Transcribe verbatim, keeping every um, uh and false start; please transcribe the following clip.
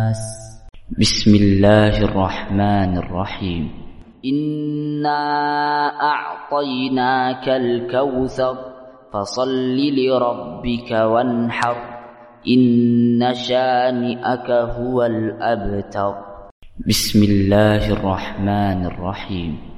بسم الله الرحمن الرحيم إنا أعطيناك الكوثر فصل لربك وانحر إن شانئك هو الأبتر. بسم الله الرحمن الرحيم